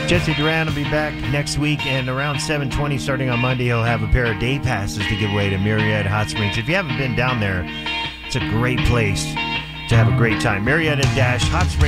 Jesse Duran will be back next week, and around 7:20 starting on Monday, he'll have a pair of day passes to give away to Marietta Hot Springs. If you haven't been down there, it's a great place to have a great time. Marietta-Hot Springs.